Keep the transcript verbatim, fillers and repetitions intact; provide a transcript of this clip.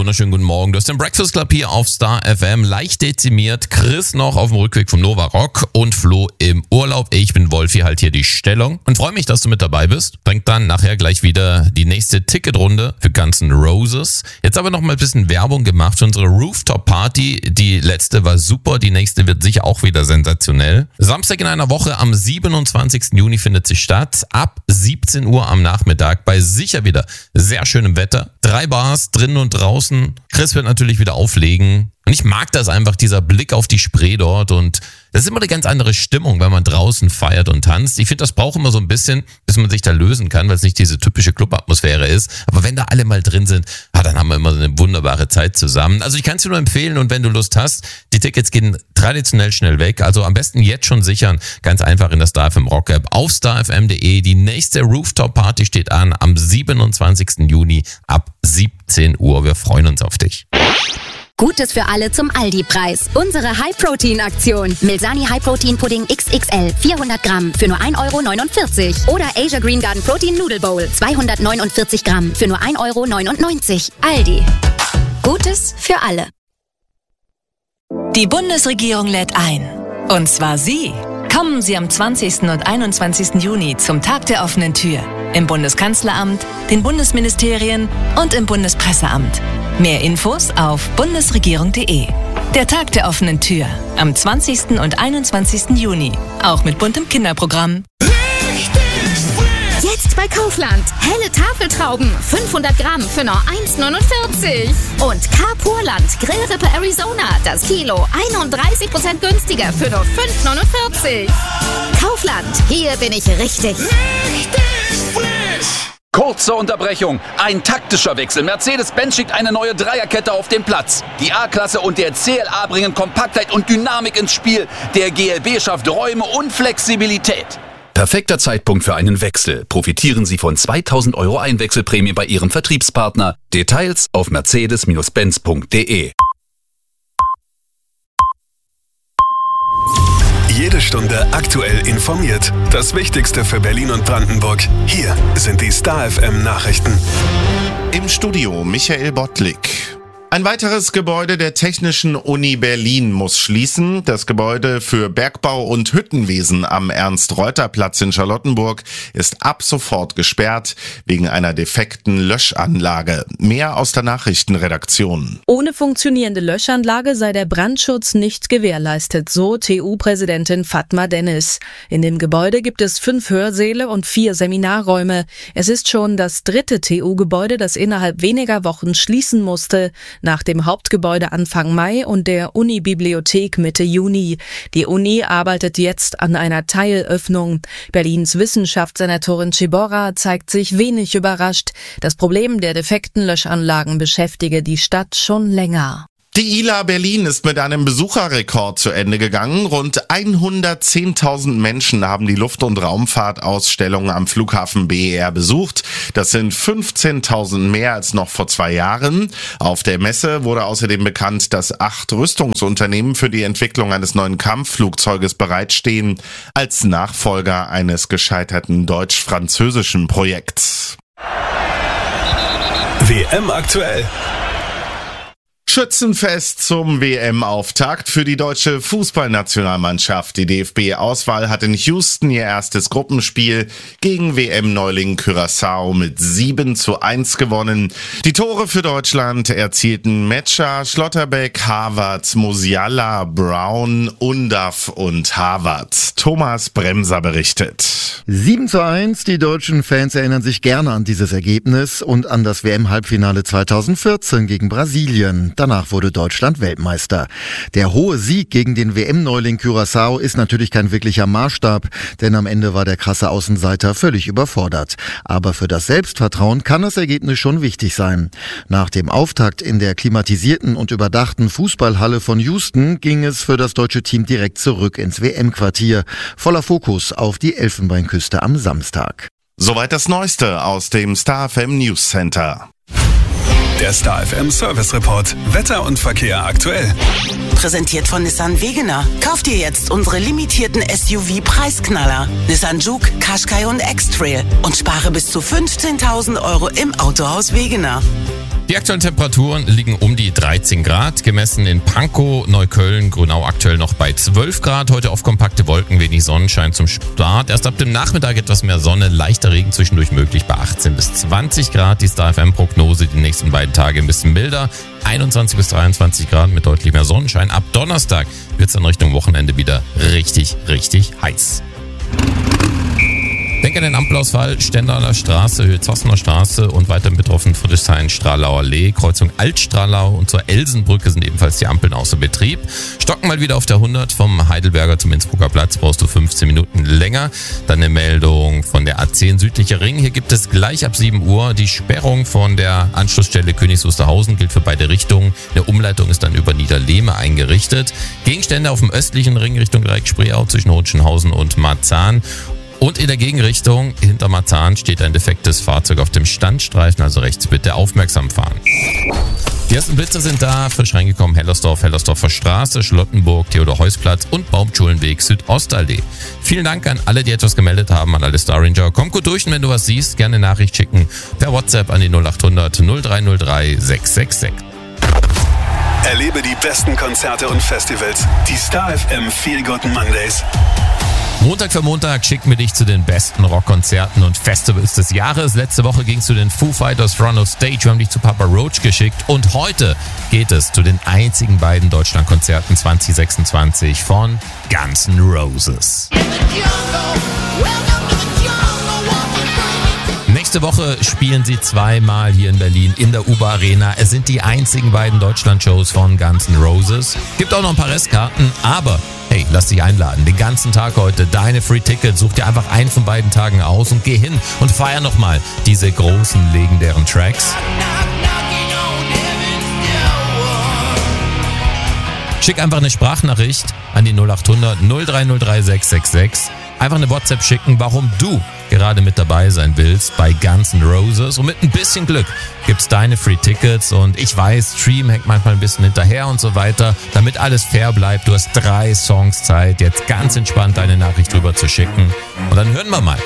wunderschönen guten Morgen. Du hast den Breakfast Club hier auf Star F M, leicht dezimiert. Chris noch auf dem Rückweg vom Nova Rock und Flo im Urlaub. Ich bin Wolfi, halt hier die Stellung und freue mich, dass du mit dabei bist. Bringt dann nachher gleich wieder die nächste Ticketrunde für Guns N' Roses. Jetzt aber noch mal ein bisschen Werbung gemacht für unsere Rooftop-Party. Die letzte war super, die nächste wird sicher auch wieder sensationell. Samstag in einer Woche am siebenundzwanzigsten Juni findet sie statt. Ab siebzehn Uhr am Nachmittag bei sicher wieder sehr schönem Wetter. Drei Bars drinnen und draußen. Chris wird natürlich wieder auflegen. Und ich mag das einfach, dieser Blick auf die Spree dort. Und das ist immer eine ganz andere Stimmung, wenn man draußen feiert und tanzt. Ich finde, das braucht immer so ein bisschen, bis man sich da lösen kann, weil es nicht diese typische Clubatmosphäre ist. Aber wenn da alle mal drin sind, ah, dann haben wir immer eine wunderbare Zeit zusammen. Also ich kann es dir nur empfehlen und wenn du Lust hast, die Tickets gehen traditionell schnell weg. Also am besten jetzt schon sichern. Ganz einfach in der Star F M Rock App auf star f m punkt d e. Die nächste Rooftop-Party steht an am siebenundzwanzigsten Juni ab siebzehn Uhr. Wir freuen uns auf dich. Gutes für alle zum Aldi-Preis. Unsere High-Protein-Aktion. Milsani High-Protein-Pudding X X L vierhundert Gramm für nur ein Euro neunundvierzig. Oder Asia Green Garden Protein Noodle Bowl zweihundertneunundvierzig Gramm für nur ein Euro neunundneunzig. Aldi. Gutes für alle. Die Bundesregierung lädt ein. Und zwar Sie. Kommen Sie am zwanzigsten und einundzwanzigsten Juni zum Tag der offenen Tür. Im Bundeskanzleramt, den Bundesministerien und im Bundespresseamt. Mehr Infos auf bundesregierung punkt de. Der Tag der offenen Tür am zwanzigsten und einundzwanzigsten Juni. Auch mit buntem Kinderprogramm. Jetzt bei Kaufland. Helle Tafeltrauben, fünfhundert Gramm für nur eins neunundvierzig. Und Carpurland Grillrippe Arizona, das Kilo einunddreißig Prozent günstiger für nur fünf neunundvierzig. Kaufland, hier bin ich richtig. Richtig frisch. Kurze Unterbrechung. Ein taktischer Wechsel. Mercedes-Benz schickt eine neue Dreierkette auf den Platz. Die A-Klasse und der C L A bringen Kompaktheit und Dynamik ins Spiel. Der G L B schafft Räume und Flexibilität. Perfekter Zeitpunkt für einen Wechsel. Profitieren Sie von zweitausend Euro Einwechselprämie bei Ihrem Vertriebspartner. Details auf mercedes Benz punkt de. Jede Stunde aktuell informiert. Das Wichtigste für Berlin und Brandenburg. Hier sind die Star F M Nachrichten. Im Studio Michael Bottlik. Ein weiteres Gebäude der Technischen Uni Berlin muss schließen. Das Gebäude für Bergbau und Hüttenwesen am Ernst-Reuter-Platz in Charlottenburg ist ab sofort gesperrt wegen einer defekten Löschanlage. Mehr aus der Nachrichtenredaktion. Ohne funktionierende Löschanlage sei der Brandschutz nicht gewährleistet, so T U-Präsidentin Fatma Dennis. In dem Gebäude gibt es fünf Hörsäle und vier Seminarräume. Es ist schon das dritte T U-Gebäude, das innerhalb weniger Wochen schließen musste. Nach dem Hauptgebäude Anfang Mai und der Uni-Bibliothek Mitte Juni. Die Uni arbeitet jetzt an einer Teilöffnung. Berlins Wissenschaftssenatorin Ciborra zeigt sich wenig überrascht. Das Problem der defekten Löschanlagen beschäftige die Stadt schon länger. Die I L A Berlin ist mit einem Besucherrekord zu Ende gegangen. Rund hundertzehntausend Menschen haben die Luft- und Raumfahrtausstellung am Flughafen B E R besucht. Das sind fünfzehntausend mehr als noch vor zwei Jahren. Auf der Messe wurde außerdem bekannt, dass acht Rüstungsunternehmen für die Entwicklung eines neuen Kampfflugzeuges bereitstehen, als Nachfolger eines gescheiterten deutsch-französischen Projekts. W M aktuell. Schützenfest zum W M-Auftakt für die deutsche Fußballnationalmannschaft. Die D F B-Auswahl hat in Houston ihr erstes Gruppenspiel gegen W M-Neuling Curaçao mit sieben zu eins gewonnen. Die Tore für Deutschland erzielten Metscher, Schlotterbeck, Havertz, Musiala, Brown, Undav und Havertz. Thomas Bremser berichtet. sieben zu eins, die deutschen Fans erinnern sich gerne an dieses Ergebnis und an das W M-Halbfinale zweitausendvierzehn gegen Brasilien. Danach wurde Deutschland Weltmeister. Der hohe Sieg gegen den W M-Neuling Curaçao ist natürlich kein wirklicher Maßstab, denn am Ende war der krasse Außenseiter völlig überfordert. Aber für das Selbstvertrauen kann das Ergebnis schon wichtig sein. Nach dem Auftakt in der klimatisierten und überdachten Fußballhalle von Houston ging es für das deutsche Team direkt zurück ins W M-Quartier, voller Fokus auf die Elfenbeinküste am Samstag. Soweit das Neueste aus dem Star F M News Center. Der Star F M Service Report. Wetter und Verkehr aktuell. Präsentiert von Nissan Wegener. Kauft ihr jetzt unsere limitierten S U V-Preisknaller. Nissan Juke, Qashqai und X-Trail. Und spare bis zu fünfzehntausend Euro im Autohaus Wegener. Die aktuellen Temperaturen liegen um die dreizehn Grad, gemessen in Pankow, Neukölln, Grünau aktuell noch bei zwölf Grad. Heute auf kompakte Wolken, wenig Sonnenschein zum Start. Erst ab dem Nachmittag etwas mehr Sonne, leichter Regen zwischendurch möglich bei achtzehn bis zwanzig Grad. Die Star F M-Prognose die nächsten beiden Tage ein bisschen milder, einundzwanzig bis dreiundzwanzig Grad mit deutlich mehr Sonnenschein. Ab Donnerstag wird es dann Richtung Wochenende wieder richtig, richtig heiß. Denk an den Ampelausfall, Stendaler Straße, Höhe Zossener Straße und weiterhin betroffen Friedrichshain-Strahlau Allee, Kreuzung Altstrahlau und zur Elsenbrücke sind ebenfalls die Ampeln außer Betrieb. Stocken mal wieder auf der hundert vom Heidelberger zum Innsbrucker Platz, brauchst du fünfzehn Minuten länger. Dann eine Meldung von der A zehn südlicher Ring. Hier gibt es gleich ab sieben Uhr die Sperrung von der Anschlussstelle Königs Wusterhausen, gilt für beide Richtungen. Eine Umleitung ist dann über Niederlehme eingerichtet. Gegenstände auf dem östlichen Ring Richtung Dreieck-Spreeau zwischen Hohenschönhausen und Marzahn. Und in der Gegenrichtung hinter Marzahn steht ein defektes Fahrzeug auf dem Standstreifen, also rechts bitte aufmerksam fahren. Die ersten Blitze sind da, frisch reingekommen, Hellersdorf, Hellersdorfer Straße, Charlottenburg, Theodor-Heuss-Platz und Baumschulenweg, Südostallee. Vielen Dank an alle, die etwas gemeldet haben, an alle Star Ranger. Komm gut durch und wenn du was siehst, gerne eine Nachricht schicken per WhatsApp an die null acht hundert null drei null drei sechs sechs sechs. Erlebe die besten Konzerte und Festivals. Die Star F M Feel Good Mondays. Montag für Montag schicken wir dich zu den besten Rockkonzerten und Festivals des Jahres. Letzte Woche ging es zu den Foo Fighters Front of Stage. Wir haben dich zu Papa Roach geschickt. Und heute geht es zu den einzigen beiden Deutschlandkonzerten zwanzig sechsundzwanzig von Guns N' Roses. Nächste Woche spielen sie zweimal hier in Berlin in der U B A Arena. Es sind die einzigen beiden Deutschland-Shows von Guns N' Roses. Gibt auch noch ein paar Restkarten, aber hey, lass dich einladen. Den ganzen Tag heute, deine Free Tickets. Such dir einfach einen von beiden Tagen aus und geh hin und feier nochmal diese großen, legendären Tracks. Schick einfach eine Sprachnachricht an die null acht hundert null drei null drei sechs sechs sechs. Einfach eine WhatsApp schicken, warum du gerade mit dabei sein willst bei Guns N' Roses. Und mit ein bisschen Glück gibt's deine Free Tickets. Und ich weiß, Stream hängt manchmal ein bisschen hinterher und so weiter. Damit alles fair bleibt, du hast drei Songs Zeit, jetzt ganz entspannt deine Nachricht rüber zu schicken. Und dann hören wir mal,